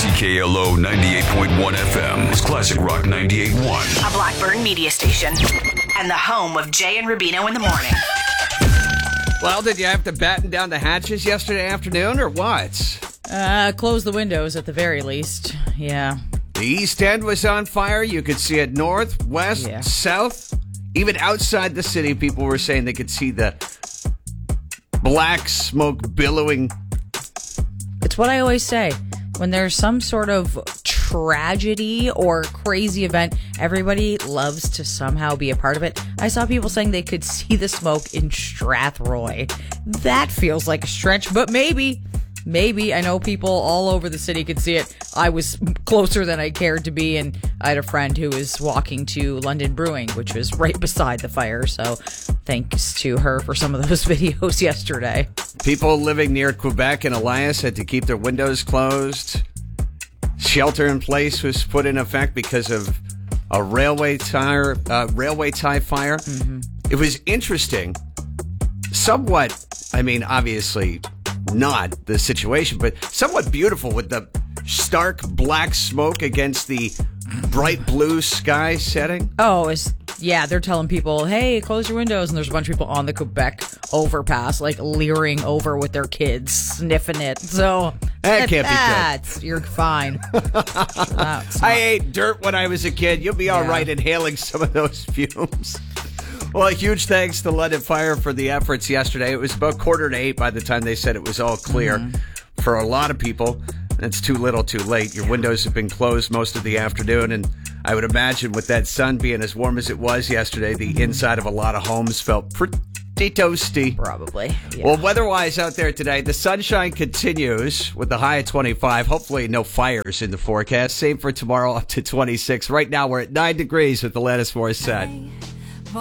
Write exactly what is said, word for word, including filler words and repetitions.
C K L O ninety-eight point one F M is Classic Rock ninety-eight point one. A Blackburn media station and the home of Jay and Rubino in the morning. Well, did you have to batten down the hatches yesterday afternoon or what? Uh, close the windows at the very least. Yeah. The East End was on fire. You could see it north, west, Yeah. south. Even outside the city, people were saying they could see the black smoke billowing. It's what I always say. When there's some sort of tragedy or crazy event, everybody loves to somehow be a part of it. I saw people saying they could see the smoke in Strathroy. That feels like a stretch, but maybe. Maybe. I know people all over the city could see it. I was closer than I cared to be, and I had a friend who was walking to London Brewing, which was right beside the fire, so thanks to her for some of those videos yesterday. People living near Quebec and Elias had to keep their windows closed. Shelter in place was put in effect because of a railway tire, uh, railway tie fire. Mm-hmm. It was interesting. Somewhat, I mean, obviously not the situation, but somewhat beautiful with the stark black smoke against the bright blue sky setting. Oh, it's, yeah, they're telling people, hey, close your windows, and there's a bunch of people on the Quebec overpass, like, leering over with their kids, sniffing it. So, that can't that, be good. You're fine. That's I not- ate dirt when I was a kid. You'll be all Yeah. right inhaling some of those fumes. Well, a huge thanks to London Fire for the efforts yesterday. It was about quarter to eight by the time they said it was all clear. Mm-hmm. For a lot of people, it's too little too late. Your windows have been closed most of the afternoon, and I would imagine with that sun being as warm as it was yesterday, the inside of a lot of homes felt pretty toasty. Probably. Yeah. Well, weather-wise out there today, the sunshine continues with the high at twenty-five. Hopefully no fires in the forecast. Same for tomorrow, up to twenty-six. Right now, we're at nine degrees with the Alanis Morissette.